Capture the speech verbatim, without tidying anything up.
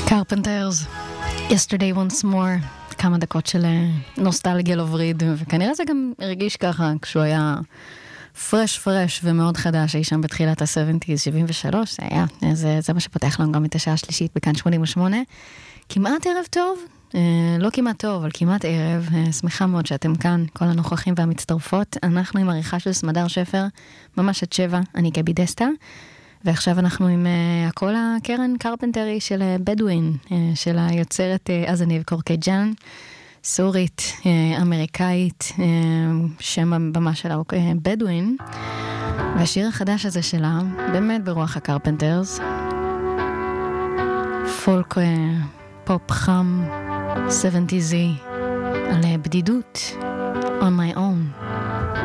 Carpenters, Yesterday Once More, כמה דקות של נוסטלגיה לווריד, וכנראה זה גם הרגיש ככה כשהוא היה פרש פרש ומאוד חדש, אי שם בתחילת ה-שבעים, שבעים ושלוש, זה היה, זה, זה מה שפותח לנו גם את השעה השלישית בכאן שמונים ושמונה, כמעט ערב טוב, לא כמעט טוב, אבל כמעט ערב, שמחה מאוד שאתם כאן, כל הנוכחים והמצטרפות, אנחנו עם עריכה של סמדר שפר, ממש עד שבע, אני גבי דסטה, ועכשיו אנחנו עם uh, הכל הקרן קרפנטרי של uh, בדואין, uh, של היוצרת uh, אזניב קורקג'אן, סורית, uh, אמריקאית, uh, שם הבמה שלה הוא uh, בדואין, והשיר החדש הזה שלה, באמת ברוח הקרפנטרס, פולק uh, פופ חם, שבעים על uh, בדידות, on my own.